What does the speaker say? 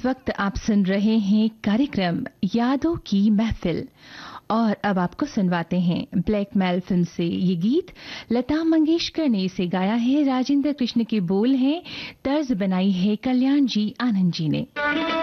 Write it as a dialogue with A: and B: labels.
A: इस वक्त आप सुन रहे हैं कार्यक्रम यादों की महफिल और अब आपको सुनवाते हैं ब्लैकमेल फिल्म से ये गीत। लता मंगेशकर ने इसे गाया है, राजेंद्र कृष्ण के बोल हैं, तर्ज बनाई है कल्याण जी आनंद जी ने।